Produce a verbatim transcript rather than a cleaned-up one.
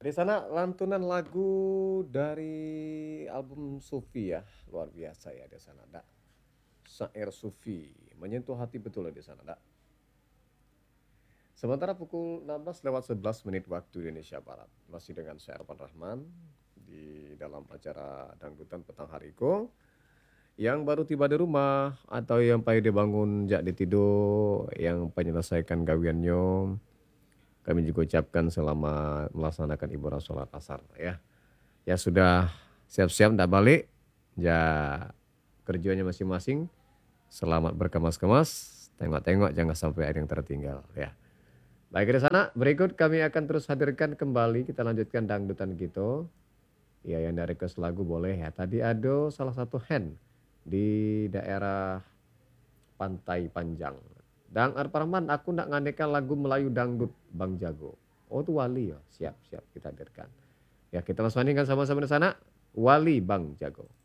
Di sana lantunan lagu dari album Sufi ya, luar biasa ya di sana, Dak. Syair Sufi, menyentuh hati betul ya di sana, Dak. Sementara pukul enam belas lewat sebelas menit waktu Indonesia Barat. Masih dengan saya Arfan Rahman di dalam acara Dangdutan Petang Hariko. Yang baru tiba di rumah atau yang pai dibangun jak di tidur, yang penyelesaikan gawiannya, kami juga ucapkan selamat melaksanakan ibadah sholat asar ya. Ya sudah siap-siap tidak balik, ya kerjanya masing-masing. Selamat berkemas-kemas, tengok-tengok jangan sampai ada yang tertinggal ya. Baik, di sana berikut kami akan terus hadirkan kembali, kita lanjutkan dangdutan gitu. Ya yang dari request lagu boleh ya. Tadi ada salah satu hand di daerah Pantai Panjang. Dang Arparman, aku nak nganekan lagu Melayu Dangdut Bang Jago. Oh itu Wali ya, siap siap kita hadirkan. Ya kita langsung nyanyikan sama-sama di sana. Wali Bang Jago.